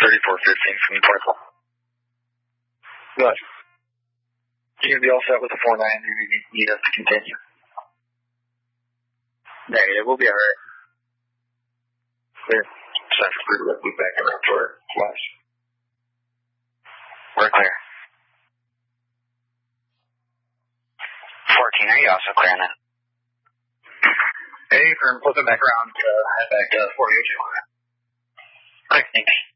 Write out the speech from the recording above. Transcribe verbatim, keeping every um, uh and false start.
thirty-four fifteen from the twenty-four. Good. You're going to be all set with the four nine. You need us to continue. Negative. We'll be all right. Clear. Central clear to loop back around for flash. We're clear. fourteen, are you also clear then? Hey, firm, flip it back around to head back to forty-eight. Alright, thanks.